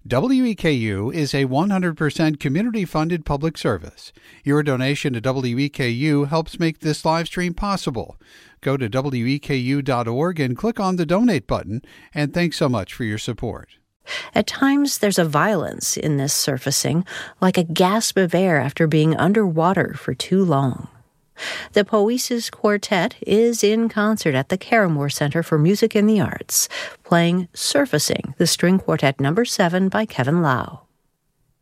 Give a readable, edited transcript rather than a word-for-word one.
WEKU is a 100% community-funded public service. Your donation to WEKU helps make this live stream possible. Go to weku.org and click on the donate button, and thanks so much for your support. At times, there's a violence in this surfacing, like a gasp of air after being underwater for too long. The Poesis Quartet is in concert at the Caramore Center for Music and the Arts, playing Surfacing, the String Quartet No. 7 by Kevin Lau.